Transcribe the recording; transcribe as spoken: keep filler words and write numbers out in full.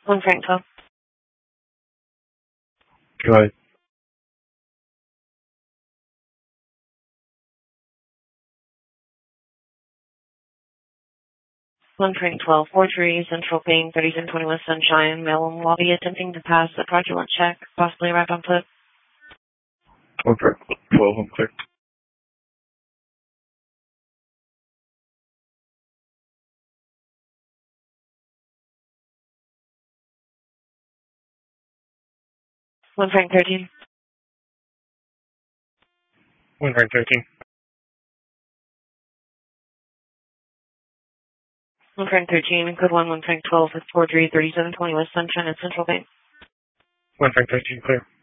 One Frank twelve. Go ahead. One Frank twelve. Four three Central Payne, thirty-seven twenty West Sunshine. Mail and lobby attempting to pass a fraudulent check, possibly wrapped on foot. One Frank twelve, I'm clear. One Frank thirteen. One Frank thirteen. One Frank thirteen. Code one, One Frank twelve with four three, thirty-seven twenty West Sunshine at Central Payne. One Frank thirteen, clear.